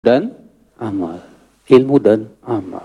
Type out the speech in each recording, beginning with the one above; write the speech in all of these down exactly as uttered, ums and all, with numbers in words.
dan amal. Ilmu dan amal.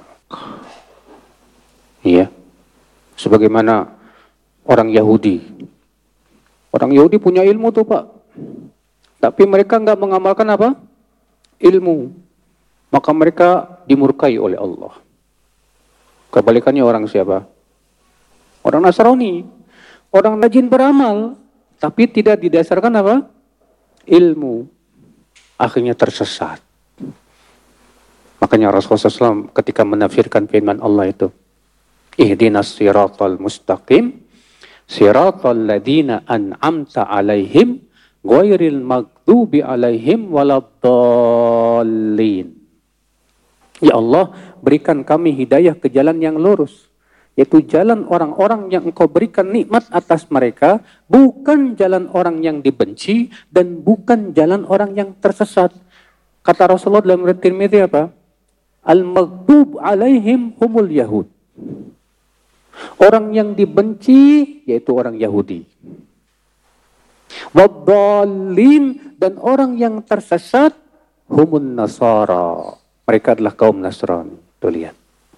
Iya. Sebagaimana orang Yahudi. Orang Yahudi punya ilmu tuh Pak. Tapi mereka nggak mengamalkan apa? Ilmu. Maka mereka dimurkai oleh Allah. Kebalikannya orang siapa? Orang Nasrani. Orang rajin beramal. Tapi tidak didasarkan apa? Ilmu. Akhirnya tersesat. Makanya Rasulullah shallallahu alaihi wasallam ketika menafsirkan firman Allah itu, ihdinas siratal mustaqim, siratal ladina an'amta alaihim, ghairil maghdubi alaihim waladdallin. Ya Allah, berikan kami hidayah ke jalan yang lurus, yaitu jalan orang-orang yang Engkau berikan nikmat atas mereka, bukan jalan orang yang dibenci dan bukan jalan orang yang tersesat. Kata Rasulullah dalam riwayat Tirmidzi apa? Al-maghdub alaihim humul yahud. Orang yang dibenci yaitu orang Yahudi. Waddallin, dan orang yang tersesat humun nasara. Mereka adalah kaum Nasrani. Tuh lihat.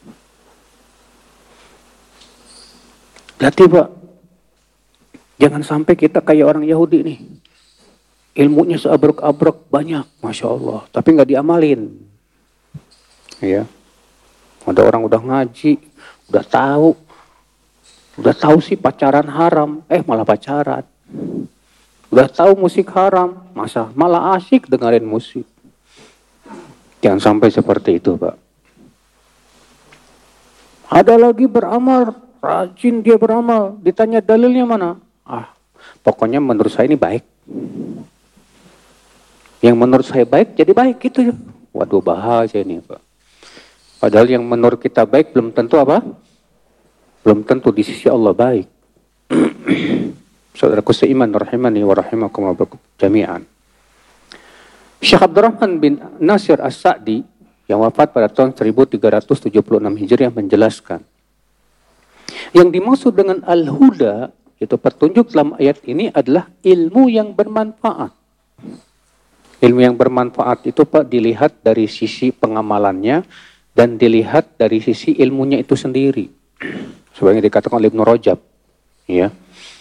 Berarti Pak, jangan sampai kita kayak orang Yahudi nih. Ilmunya seabrek-abrek banyak, Masya Allah. Tapi nggak diamalin. Ya, ada orang udah ngaji, udah tahu, udah tahu sih pacaran haram, eh malah pacaran. Udah tahu musik haram, masa malah asyik dengerin musik. Jangan sampai seperti itu, Pak. Ada lagi beramal, rajin dia beramal, ditanya dalilnya mana? Ah, pokoknya menurut saya ini baik. Yang menurut saya baik jadi baik gitu ya. Waduh, bahaya ini, Pak. Padahal yang menurut kita baik belum tentu apa? Belum tentu di sisi Allah baik. Saudaraku seiman rahimani wa rahimakumullah jami'an. Syekh Abdurrahman bin Nasir As-Sa'di yang wafat pada tahun seribu tiga ratus tujuh puluh enam Hijriah menjelaskan, yang dimaksud dengan al-huda, itu petunjuk dalam ayat ini adalah ilmu yang bermanfaat. Ilmu yang bermanfaat itu Pak dilihat dari sisi pengamalannya dan dilihat dari sisi ilmunya itu sendiri. Sebagai dikatakan oleh Ibnu Rajab, ya.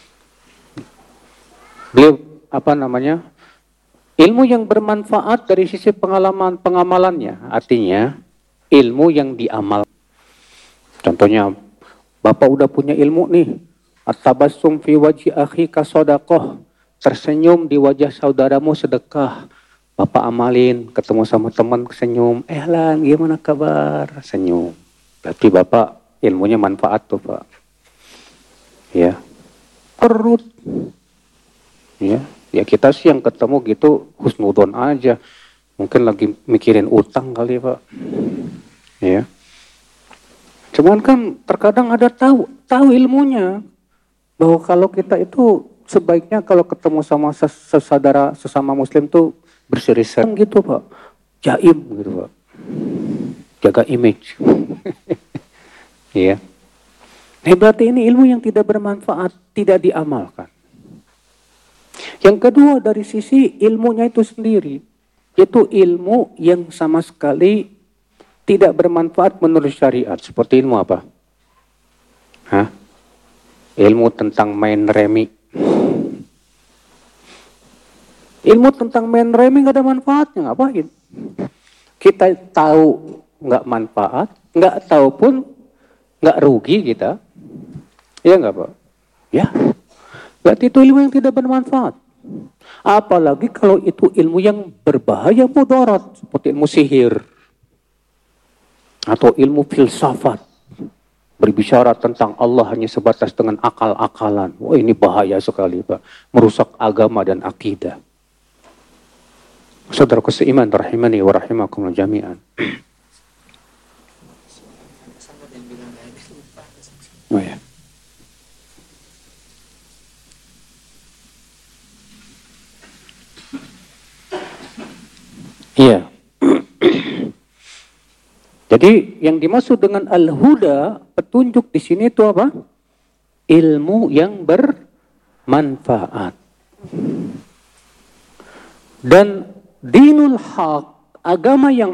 Beliau apa namanya? Ilmu yang bermanfaat dari sisi pengalaman pengamalannya, artinya ilmu yang diamal. Contohnya, Bapak udah punya ilmu nih, at-tabassum fi wajhi akhika shadaqah, tersenyum di wajah saudaramu sedekah. Bapak amalin, ketemu sama teman senyum, eh Lan, gimana kabar? Senyum. Berarti Bapak ilmunya manfaat tuh Pak. Ya. Perut. Ya, ya kita sih yang ketemu gitu husnudon aja. Mungkin lagi mikirin utang kali Pak. Ya. Cuman kan terkadang ada tahu, tahu ilmunya. Bahwa kalau kita itu sebaiknya kalau ketemu sama sesaudara sesama muslim tuh berseri-seri gitu Pak, jaim gitu Pak, jaga image. Ya, nah, berarti ini ilmu yang tidak bermanfaat, tidak diamalkan. Yang kedua dari sisi ilmunya itu sendiri, yaitu ilmu yang sama sekali tidak bermanfaat menurut syariat. Seperti ilmu apa? Hah? Ilmu tentang main remi. Ilmu tentang main remi nggak ada manfaatnya, ngapain? Kita tahu nggak manfaat, nggak tahu pun nggak rugi kita, ya nggak Pak? Ya, berarti itu ilmu yang tidak bermanfaat. Apalagi kalau itu ilmu yang berbahaya mudarat, seperti ilmu sihir atau ilmu filsafat, berbicara tentang Allah hanya sebatas dengan akal-akalan. Wah, ini bahaya sekali Pak, merusak agama dan akidah. Saudaraku seiman rahimani wa rahimakumullah jami'an. Oh ya. Iya. Jadi yang dimaksud dengan al-huda, petunjuk di sini itu apa? Ilmu yang bermanfaat. Dan dinul haq, agama yang